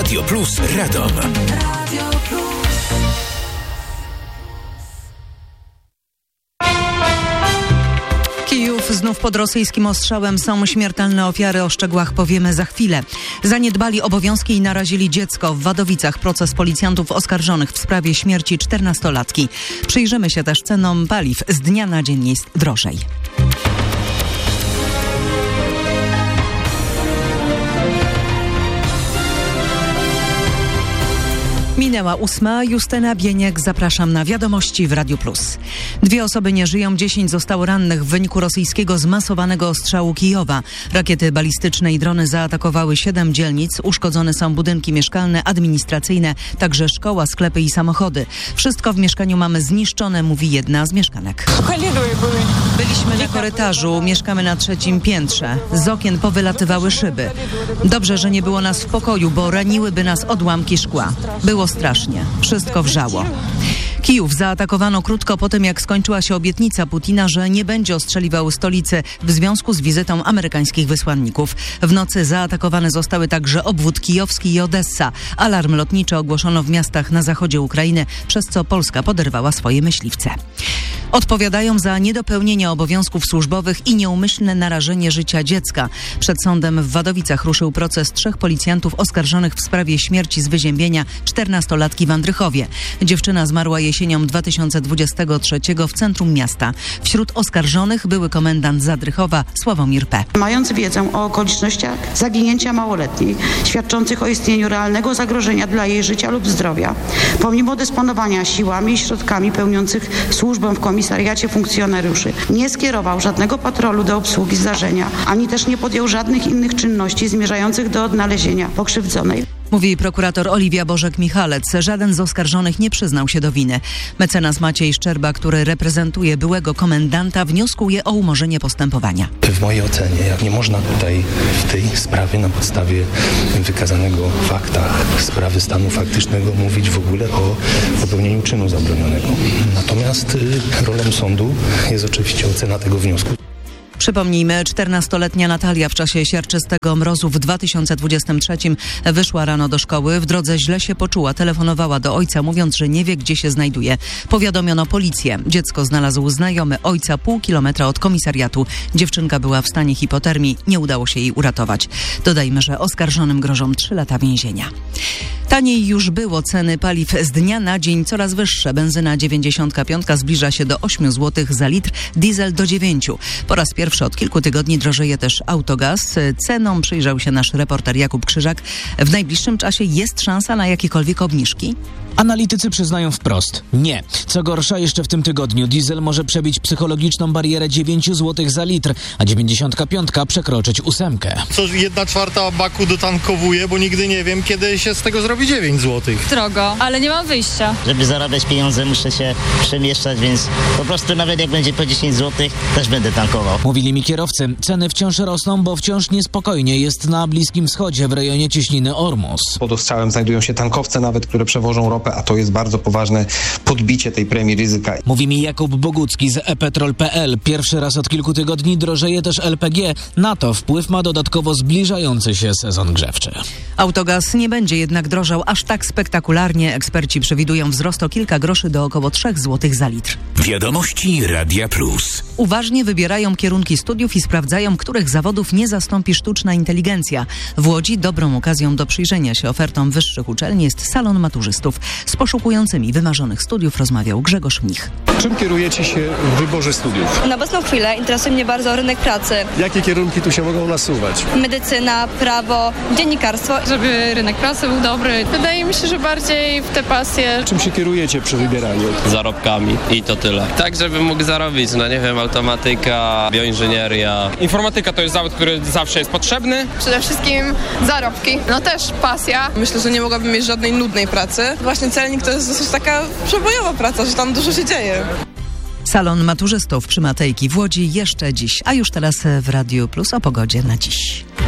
Radio Plus Radom. Kijów znów pod rosyjskim ostrzałem. Są śmiertelne ofiary. O szczegółach powiemy za chwilę. Zaniedbali obowiązki i narazili dziecko. W Wadowicach proces policjantów oskarżonych w sprawie śmierci 14-latki. Przyjrzymy się też cenom paliw. Z dnia na dzień jest drożej. Minęła 8. Justyna Bieniek. Zapraszam na wiadomości w Radiu Plus. 2 osoby nie żyją, 10 zostało rannych w wyniku rosyjskiego zmasowanego ostrzału Kijowa. Rakiety balistyczne i drony zaatakowały 7 dzielnic. Uszkodzone są budynki mieszkalne, administracyjne, także szkoła, sklepy i samochody. Wszystko w mieszkaniu mamy zniszczone, mówi jedna z mieszkanek. Byliśmy na korytarzu, mieszkamy na 3. piętrze. Z okien powylatywały szyby. Dobrze, że nie było nas w pokoju, bo raniłyby nas odłamki szkła. Było strasznie. Wszystko wrzało. Kijów zaatakowano krótko po tym, jak skończyła się obietnica Putina, że nie będzie ostrzeliwał stolicy w związku z wizytą amerykańskich wysłanników. W nocy zaatakowane zostały także obwód kijowski i Odessa. Alarm lotniczy ogłoszono w miastach na zachodzie Ukrainy, przez co Polska poderwała swoje myśliwce. Odpowiadają za niedopełnienie obowiązków służbowych i nieumyślne narażenie życia dziecka. Przed sądem w Wadowicach ruszył proces 3 policjantów oskarżonych w sprawie śmierci z wyziębienia 14-latki w Andrychowie. Dziewczyna zmarła jesienią 2023 w centrum miasta. Wśród oskarżonych były komendant Zadrychowa Sławomir P. Mając wiedzę o okolicznościach zaginięcia małoletniej, świadczących o istnieniu realnego zagrożenia dla jej życia lub zdrowia, pomimo dysponowania siłami i środkami pełniących służbę w komisariacie funkcjonariuszy, nie skierował żadnego patrolu do obsługi zdarzenia, ani też nie podjął żadnych innych czynności zmierzających do odnalezienia pokrzywdzonej. Mówi prokurator Oliwia Bożek-Michalec. Żaden z oskarżonych nie przyznał się do winy. Mecenas Maciej Szczerba, który reprezentuje byłego komendanta, wnioskuje o umorzenie postępowania. W mojej ocenie nie można tutaj w tej sprawie na podstawie wykazanego w faktach sprawy stanu faktycznego mówić w ogóle o popełnieniu czynu zabronionego. Natomiast rolą sądu jest oczywiście ocena tego wniosku. Przypomnijmy, 14-letnia Natalia w czasie siarczystego mrozu w 2023 wyszła rano do szkoły. W drodze źle się poczuła, telefonowała do ojca, mówiąc, że nie wie, gdzie się znajduje. Powiadomiono policję. Dziecko znalazł znajomy ojca pół kilometra od komisariatu. Dziewczynka była w stanie hipotermii. Nie udało się jej uratować. Dodajmy, że oskarżonym grożą 3 lata więzienia. Taniej już było. Ceny paliw z dnia na dzień coraz wyższe. Benzyna 95 zbliża się do 8 zł za litr, diesel do 9. Po raz pierwszy od kilku tygodni drożeje też autogaz. Cenom przyjrzał się nasz reporter Jakub Krzyżak. W najbliższym czasie jest szansa na jakiekolwiek obniżki? Analitycy przyznają wprost nie. Co gorsza, jeszcze w tym tygodniu diesel może przebić psychologiczną barierę 9 zł za litr, a 95 przekroczyć 8. Co 1/4 baku dotankowuje, bo nigdy nie wiem, kiedy się z tego zrobi 9 zł. Drogo, ale nie mam wyjścia. Żeby zarabiać pieniądze, muszę się przemieszczać, więc po prostu nawet jak będzie po 10 zł, też będę tankował. Mówili mi kierowcy. Ceny wciąż rosną, bo wciąż niespokojnie jest na Bliskim Wschodzie w rejonie cieśniny Ormus. Pod ostrzałem znajdują się tankowce nawet, które przewożą ropę, a to jest bardzo poważne podbicie tej premii ryzyka. Mówi mi Jakub Bogucki z ePetrol.pl. Pierwszy raz od kilku tygodni drożeje też LPG. Na to wpływ ma dodatkowo zbliżający się sezon grzewczy. Autogaz nie będzie jednak drożał aż tak spektakularnie. Eksperci przewidują wzrost o kilka groszy do około 3 zł za litr. Wiadomości Radia Plus. Uważnie wybierają kierunki studiów i sprawdzają, których zawodów nie zastąpi sztuczna inteligencja. W Łodzi dobrą okazją do przyjrzenia się ofertom wyższych uczelni jest salon maturzystów. Z poszukującymi wymarzonych studiów rozmawiał Grzegorz Mnich. Czym kierujecie się w wyborze studiów? Na obecną chwilę interesuje mnie bardzo rynek pracy. Jakie kierunki tu się mogą nasuwać? Medycyna, prawo, dziennikarstwo. Żeby rynek pracy był dobry. Wydaje mi się, że bardziej w te pasje. Czym się kierujecie przy wybieraniu? Zarobkami i to tyle. Tak, żebym mógł zarobić, nie wiem, automatyka, bioinżynieria. Informatyka to jest zawód, który zawsze jest potrzebny. Przede wszystkim zarobki. Też pasja. Myślę, że nie mogłabym mieć żadnej nudnej pracy. Właśnie celnik to jest dosyć taka przebojowa praca, że tam dużo się dzieje. Salon maturzystów przy Matejki w Łodzi jeszcze dziś, a już teraz w Radiu Plus o pogodzie na dziś.